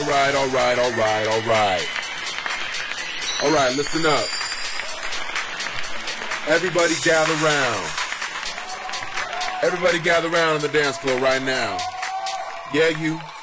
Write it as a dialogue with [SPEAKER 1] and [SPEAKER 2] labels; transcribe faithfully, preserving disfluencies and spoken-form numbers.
[SPEAKER 1] alright, alright, alright, alright. Alright, listen up. Everybody gather round. Everybody gather round in the dance floor right now. Yeah, you.